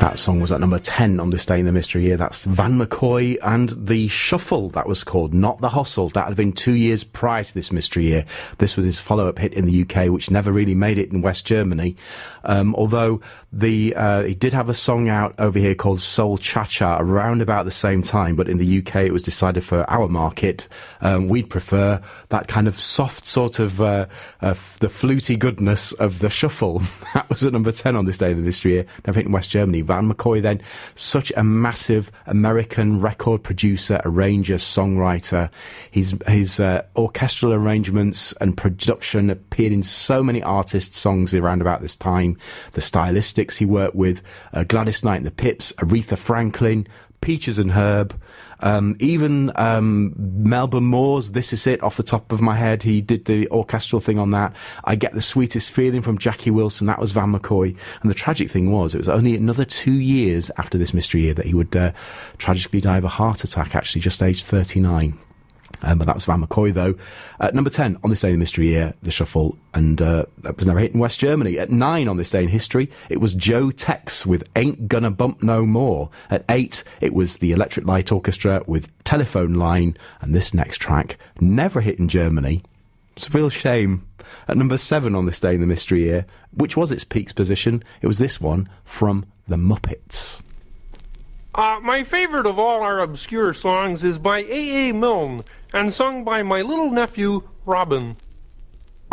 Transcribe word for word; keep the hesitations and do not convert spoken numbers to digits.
That song was at number ten on this day in the mystery year. That's Van McCoy and The Shuffle, that was called, not The Hustle. That had been two years prior to this mystery year. This was his follow-up hit in the U K, which never really made it in West Germany. Um, although the uh, he did have a song out over here called Soul Cha-Cha around about the same time, but in the U K it was decided for our market. Um, we'd prefer that kind of soft sort of uh, uh, f- the fluty goodness of The Shuffle. That was at number ten on this day in the mystery year. Never hit in West Germany. Van McCoy then, such a massive American record producer, arranger, songwriter. His his uh, orchestral arrangements and production appeared in so many artists' songs around about this time. The Stylistics he worked with, uh, Gladys Knight and the Pips, Aretha Franklin, Peaches and Herb, um, even um, Melba Moore's This Is It, off the top of my head. He did the orchestral thing on that. I Get the Sweetest Feeling from Jackie Wilson. That was Van McCoy. And the tragic thing was, it was only another two years after this mystery year that he would uh, tragically die of a heart attack, actually, just aged thirty-nine. Um, but that was Van McCoy, though. At number ten, on this day in the mystery year, The Shuffle, and uh, that was never hit in West Germany. At nine, on this day in history, it was Joe Tex with Ain't Gonna Bump No More. At eight, it was the Electric Light Orchestra with Telephone Line, and this next track, never hit in Germany. It's a real shame. At number seven, on this day in the mystery year, which was its peaks position, it was this one from The Muppets. Uh, my favorite of all our obscure songs is by A A Milne and sung by my little nephew, Robin.